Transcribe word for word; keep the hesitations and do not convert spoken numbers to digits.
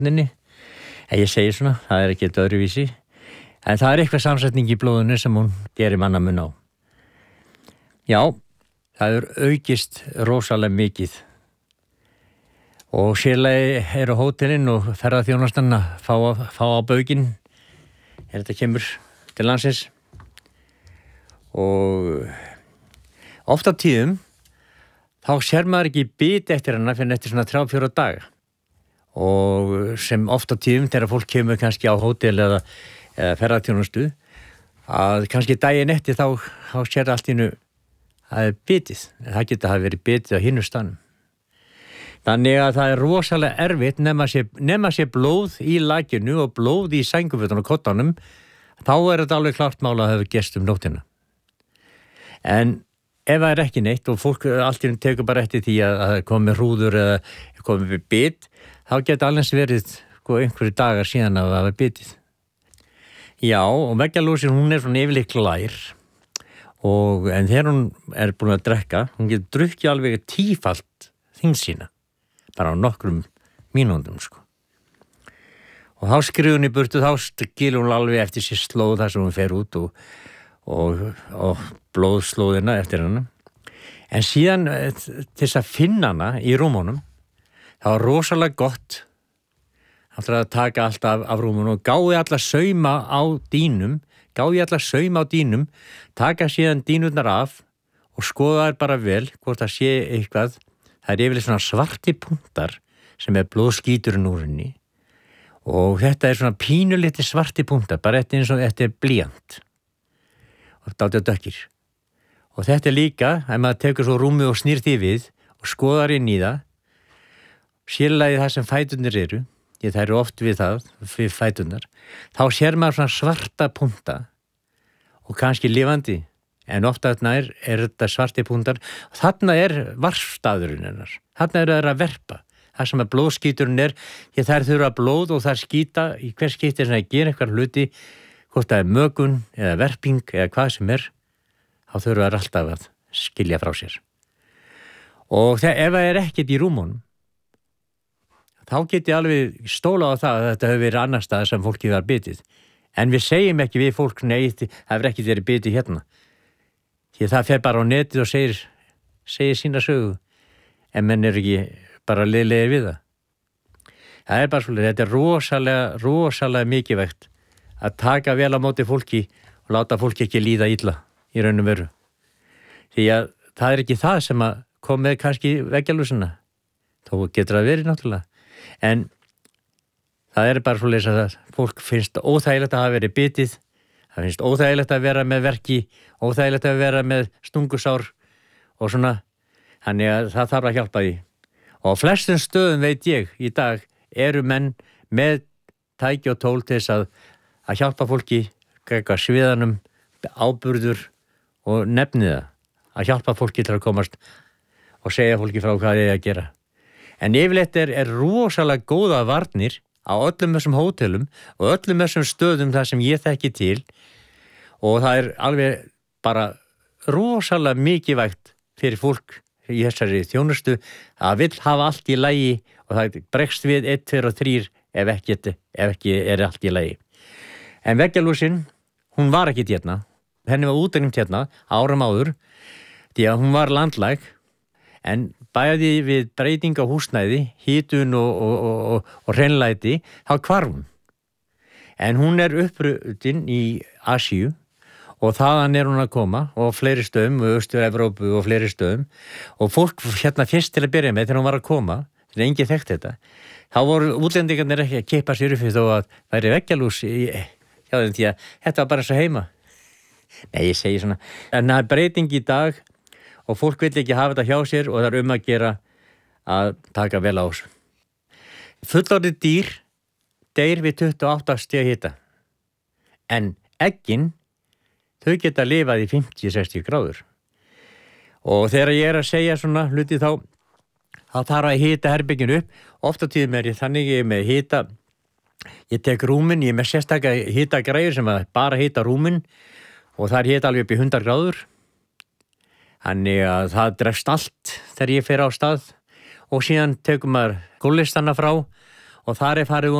stjórninni. En ég segi svona, það er ekkert öðruvísi. En það er eitthvað samsetning í blóðinu sem hún gerir manna mun á. Já, það er aukist rosalega mikið. Og sérlega eru hótelin og ferðaþjónustan að fá, fá á baukinn er þetta kemur til landsins. Og oft á tíðum þá sér maður ekki bit eftir hana fyrir eftir svona þrjá fjóra daga. Og sem oft á tíðum þegar fólk kemur kannski á hótel eða, eða ferðaþjónustu að kannski daginn eftir þá, þá sér allt innu að það er bitið. Það geta hafa verið bitið á hinu stanum. Þannig að það er rosalega erfitt nema sé, nema sé blóð í lakinu og blóð í sængufötunum og kottanum, þá er þetta alveg klart mál að hafa gerst um nóttina. En ef það er ekki neitt og fólk alltaf tekur bara eftir því að það komi hrúður eða komi við bit, þá geta alveg verið sko, einhverju dagar síðan að það hafa bitið. Já, og veggjalúsin hún er svona yfirleitt klær, og, en þegar hún er búin að drekka, hún getur drukkið alveg tífalt þings sína. Bara á nokkrum mínúndum sko. Og þá skrifur hún í burtu, þá skilur hún alveg eftir sér slóð þar sem hún fer út og, og, og blóðslóðina eftir hana. En síðan til þess að finna hana í rúmunum, það var rosalega gott að taka allt af, af rúmunum og gáði alla sauma á dýnum, gáði alla sauma á dýnum, taka síðan dýnurnar af og skoða þær bara vel hvort það sé eitthvað. Það er yfirlega svona svarti punktar sem er blóðskíturinn úr henni og þetta er svona pínuliti svarti punktar, bara þetta eins og þetta er blýant og dálítið dökkir. Og þetta er líka, ef maður tekur svo rúmið og snýr því við og skoðar inn í það, sérlega það sem fæturnir eru, ég það eru oft við það, við fæturnar, þá sér maður svona svarta punkta og kannski lifandi. En ofta þarna er, er þetta svarti punktar og þarna er varpstaðurinn hennar. Þarna er það að verpa. Það sem að blóðskíturinn er, ég þær þurfa blóð og þær skýta í hver skipti sem það gera eitthvað hluti, hvort það er mögun eða verping eða hvað sem er, þá þurfa þær alltaf að skilja frá sér. Og þegar, ef það er ekkert í rúmunum, þá get ég alveg stóla á það að þetta hefur verið annar stað sem fólki var bitið. En við segjum ekki við fólk, nei, það hefur ekkert verið bitið hérna. Því það fer bara á netið og segir, segir sína sögu, en menn er ekki bara leiðlegir við það. Það er bara svolítið, þetta er rosalega, rosalega mikilvægt að taka vel á móti fólki og láta fólki ekki líða illa í raun og veru. Því að það er ekki það sem að kom með kannski veggjalúsina, þó getur það verið náttúrulega. En það er bara svolítið að fólk finnst óþægilegt að hafa verið bitið, það finnst óþægilegt að vera með verki, óþægilegt að vera með stungusár og svona, þannig að það þarf að hjálpa því. Og á flestum stöðum veit ég í dag eru menn með tæki og tól til þess að, að hjálpa fólki, gegn sviðanum, áburður og nefnið það, að hjálpa fólki til að komast og segja fólki frá hvað það er að gera. En yfirleitt er, er rosalega góða varnir á öllum þessum hótelum og öllum þessum stöðum þar sem ég þekki til og það er alveg bara rosalega mikilvægt fyrir fólk í þessari þjónustu að vill hafa allt í lagi og það bregst við einn, tveir og þrír ef ekki, ef ekki er allt í lagi. En veggjalúsin, hún var ekki hérna, henni var útrengt hérna árum áður því að hún var landlæg en bæði við breyting á húsnæði, hitun og, og, og, og, og hreinlæti, þá hvarf hún. En hún er upprutin í Asíu og þaðan er hún að koma og fleiri stöðum, Austur-Evrópu og fleiri stöðum og fólk hérna fyrst til að byrja með þegar hún var að koma, þegar enginn þekkt þetta, þá voru útlendingarnir ekki að kippa sér upp þó að það er veggjalús í hjá þeim því að þetta var bara svo heima. Nei, ég segi svona. En það er breyting í dag og fólk vill ekki hafa þetta hjá sér og það er um að gera að taka vel á þessu. Fullorðið dýr deyr við tuttugu og átta stiga hita. En eggin, þau geta lifað í fimmtíu til sextíu gráður. Og þegar ég er að segja svona hluti þá, þá þarf að hita herberginu upp. Oft á tíðum er ég þannig ég er með hita, ég tek rúmin, ég er með sérstaka hita græður sem að bara hita rúmin og það er hita alveg upp í hundrað gráður. Þannig að það drefst allt þegar ég fer á stað og síðan tekum maður gólflistana frá og þar er farið